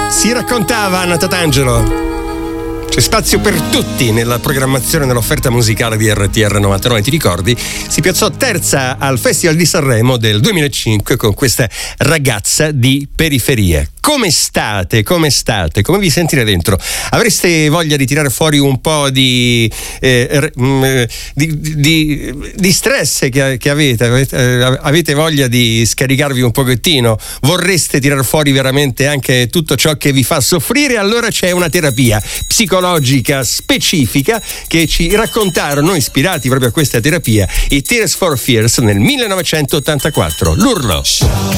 Si raccontava Anna Tatangelo. C'è spazio per tutti nella programmazione, nell'offerta musicale di RTR 99. Ti ricordi? Si piazzò terza al Festival di Sanremo del 2005 con questa Ragazza di periferie. Come state? Come state? Come vi sentite dentro? Avreste voglia di tirare fuori un po' di stress che avete? Avete voglia di scaricarvi un pochettino? Vorreste tirar fuori veramente anche tutto ciò che vi fa soffrire? Allora c'è una terapia psicologica specifica che ci raccontarono, ispirati proprio a questa terapia, i Tears for Fears nel 1984. L'urlo.